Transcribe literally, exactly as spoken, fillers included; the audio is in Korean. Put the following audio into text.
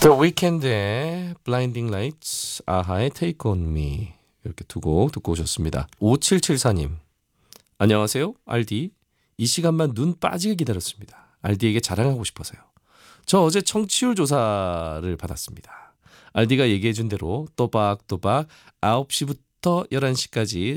The Weeknd의 Blinding Lights, 아하의 Take On Me, 이렇게 두 곡 듣고 오셨습니다. 오칠칠사님, 안녕하세요 알디. 이 시간만 눈 빠지게 기다렸습니다. 알디에게 자랑하고 싶어서요. 저 어제 청취율 조사를 받았습니다. 알디가 얘기해준 대로 또박또박 아홉 시부터 열한 시까지